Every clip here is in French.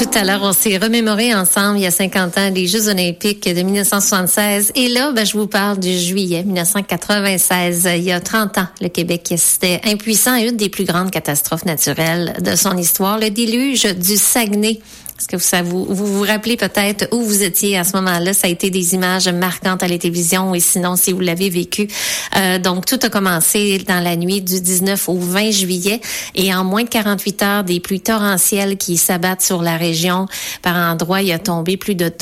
Tout à l'heure, on s'est remémoré ensemble, il y a 50 ans, les Jeux olympiques de 1976. Et là, je vous parle du juillet 1996. Il y a 30 ans, le Québec assistait impuissant à une des plus grandes catastrophes naturelles de son histoire, le déluge du Saguenay. Est-ce que vous rappelez peut-être où vous étiez à ce moment-là? Ça a été des images marquantes à la télévision et sinon, si vous l'avez vécu. Donc, tout a commencé dans la nuit du 19 au 20 juillet et en moins de 48 heures, des pluies torrentielles qui s'abattent sur la région. Par endroits, il a tombé plus de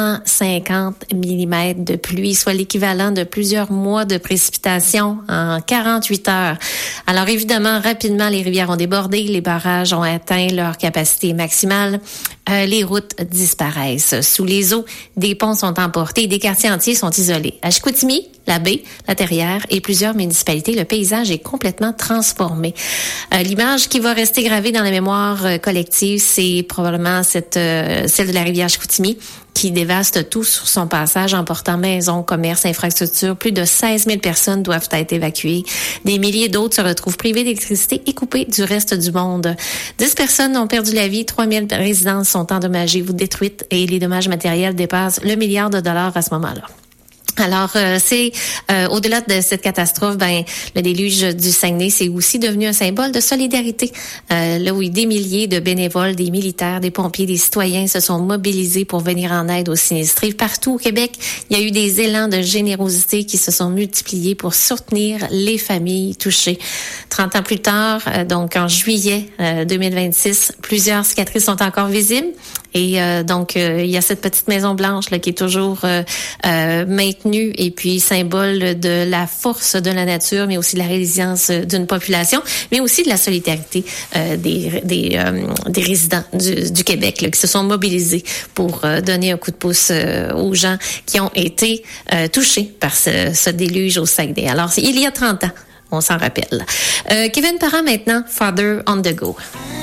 250 mm de pluie, soit l'équivalent de plusieurs mois de précipitations en 48 heures. Alors, évidemment, rapidement, les rivières ont débordé, les barrages ont atteint leur capacité maximale. Les routes disparaissent. Sous les eaux, des ponts sont emportés, des quartiers entiers sont isolés. À Chicoutimi, la baie, la Terrière et plusieurs municipalités, le paysage est complètement transformé. L'image qui va rester gravée dans la mémoire collective, c'est probablement celle de la rivière Chicoutimi, qui dévaste tout sur son passage, emportant maisons, commerces, infrastructures. Plus de 16 000 personnes doivent être évacuées. Des milliers d'autres se retrouvent privées d'électricité et coupées du reste du monde. 10 personnes ont perdu la vie, 3 000 résidences sont endommagées ou détruites et les dommages matériels dépassent $1 milliard à ce moment-là. Alors, c'est au-delà de cette catastrophe, le déluge du Saguenay, c'est aussi devenu un symbole de solidarité. Là où des milliers de bénévoles, des militaires, des pompiers, des citoyens se sont mobilisés pour venir en aide aux sinistrés. Partout au Québec, il y a eu des élans de générosité qui se sont multipliés pour soutenir les familles touchées. 30 ans plus tard, donc en juillet 2026, plusieurs cicatrices sont encore visibles. Et donc, il y a cette petite Maison Blanche là qui est toujours maintenue et puis symbole de la force de la nature, mais aussi de la résilience d'une population, mais aussi de la solidarité des résidents du Québec là, qui se sont mobilisés pour donner un coup de pouce aux gens qui ont été touchés par ce déluge au Saguenay. Alors, il y a 30 ans, on s'en rappelle. Kevin Parent maintenant, Father on the Go.